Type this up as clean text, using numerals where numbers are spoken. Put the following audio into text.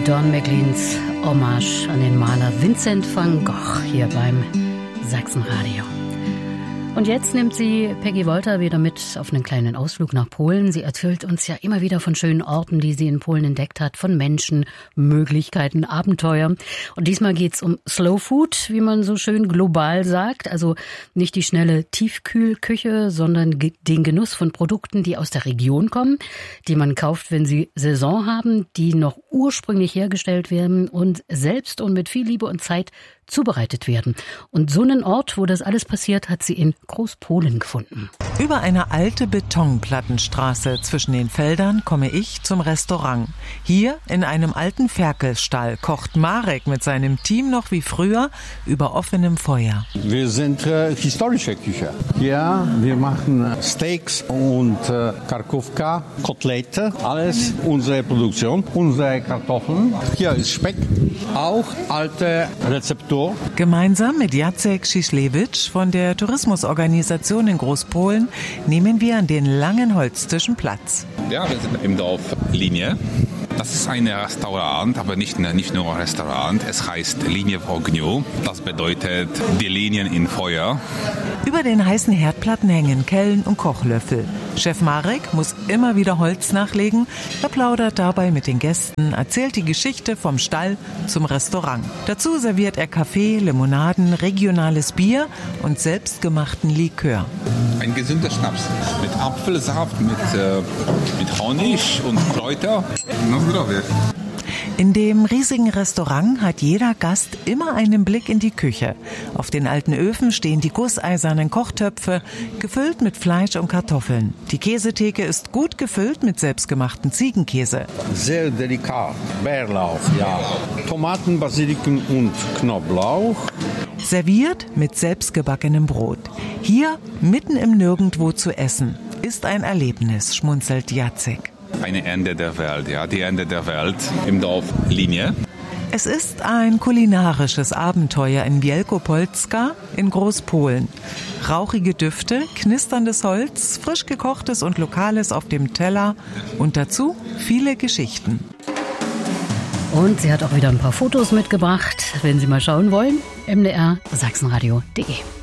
Don McLeans Hommage an den Maler Vincent van Gogh hier beim Sachsenradio. Und jetzt nimmt sie Peggy Wolter wieder mit auf einen kleinen Ausflug nach Polen. Sie erzählt uns ja immer wieder von schönen Orten, die sie in Polen entdeckt hat, von Menschen, Möglichkeiten, Abenteuer. Und diesmal geht's um Slow Food, wie man so schön global sagt. Also nicht die schnelle Tiefkühlküche, sondern den Genuss von Produkten, die aus der Region kommen, die man kauft, wenn sie Saison haben, die noch ursprünglich hergestellt werden und selbst und mit viel Liebe und Zeit zubereitet werden. Und so einen Ort, wo das alles passiert, hat sie in Großpolen gefunden. Über eine alte Betonplattenstraße zwischen den Feldern komme ich zum Restaurant. Hier in einem alten Ferkelstall kocht Marek mit seinem Team noch wie früher über offenem Feuer. Wir sind historische Küche. Ja, wir machen Steaks und Karkówka, Kotelette, alles unsere Produktion, unsere Kartoffeln. Hier ist Speck, auch alte Rezeptur. Gemeinsam mit Jacek Szislewicz von der Tourismusorganisation in Großpolen nehmen wir an den langen Holztischen Platz. Ja, wir sind im Dorf Linie. Das ist ein Restaurant, aber nicht nur ein Restaurant. Es heißt Linie w ogniu. Das bedeutet die Linien in Feuer. Über den heißen Herdplatten hängen Kellen und Kochlöffel. Chef Marek muss immer wieder Holz nachlegen. Er plaudert dabei mit den Gästen, erzählt die Geschichte vom Stall zum Restaurant. Dazu serviert er Kaffee, Limonaden, regionales Bier und selbstgemachten Likör. Ein gesunder Schnaps mit Apfelsaft, mit Honig und Kräuter. In dem riesigen Restaurant hat jeder Gast immer einen Blick in die Küche. Auf den alten Öfen stehen die gusseisernen Kochtöpfe, gefüllt mit Fleisch und Kartoffeln. Die Käsetheke ist gut gefüllt mit selbstgemachten Ziegenkäse. Sehr delikat. Bärlauch, ja. Tomaten, Basilikum und Knoblauch. Serviert mit selbstgebackenem Brot. Hier, mitten im Nirgendwo zu essen, ist ein Erlebnis, schmunzelt Jacek. Eine Ende der Welt, ja, die Ende der Welt im Dorf Linie. Es ist ein kulinarisches Abenteuer in Wielkopolska in Großpolen. Rauchige Düfte, knisterndes Holz, frisch gekochtes und Lokales auf dem Teller und dazu viele Geschichten. Und sie hat auch wieder ein paar Fotos mitgebracht, wenn Sie mal schauen wollen, mdr-sachsenradio.de.